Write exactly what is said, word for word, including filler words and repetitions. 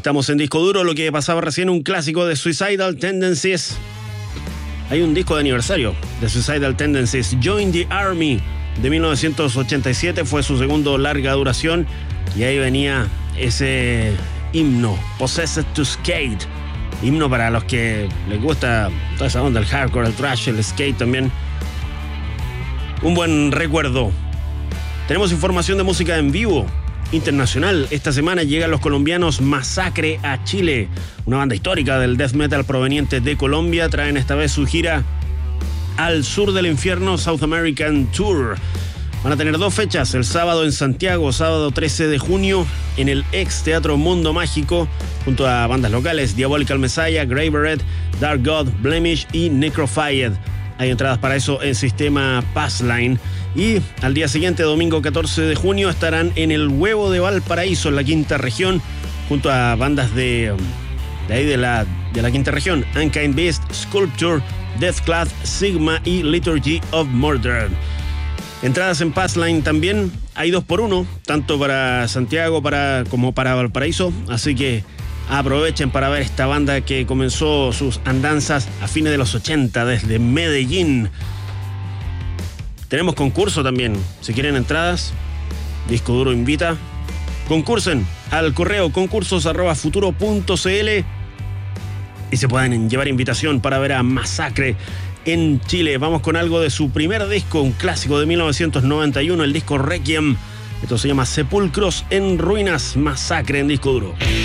Estamos en Disco Duro, lo que pasaba recién, un clásico de Suicidal Tendencies. Hay un disco de aniversario de Suicidal Tendencies, Join the Army, de mil novecientos ochenta y siete, fue su segundo larga duración, y ahí venía ese himno, Possessed to Skate, himno para los que les gusta toda esa onda, el hardcore, el thrash, el skate también. Un buen recuerdo. Tenemos información de música en vivo internacional. Esta semana llegan los colombianos Masacre a Chile, una banda histórica del death metal proveniente de Colombia. Traen esta vez su gira Al Sur del Infierno South American Tour. Van a tener dos fechas, el sábado en Santiago, sábado trece de junio, en el ex Teatro Mundo Mágico, junto a bandas locales, Diabolical Messiah, Grey Beret, Dark God, Blemish y Necrofied. Hay entradas para eso en sistema Passline. Y al día siguiente, domingo catorce de junio, estarán en el Huevo de Valparaíso, en la quinta región, junto a bandas de, de ahí de la, de la quinta región, Unkind Beast, Sculpture, Deathclaw, Sigma y Liturgy of Murder. Entradas en Passline también, hay dos por uno, tanto para Santiago para, como para Valparaíso, así que aprovechen para ver esta banda que comenzó sus andanzas a fines de los ochenta desde Medellín. Tenemos concurso también, si quieren entradas, Disco Duro invita. Concursen al correo concursos arroba futuro punto cl y se pueden llevar invitación para ver a Masacre en Chile. Vamos con algo de su primer disco, un clásico de mil novecientos noventa y uno, el disco Requiem. Esto se llama Sepulcros en Ruinas, Masacre en Disco Duro.